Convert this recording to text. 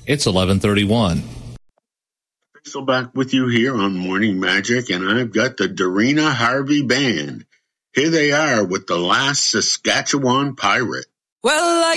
It's 11:31. So back with you here on Morning Magic, and I've got the Dorina Harvey Band. Here they are with The Last Saskatchewan Pirate. Well,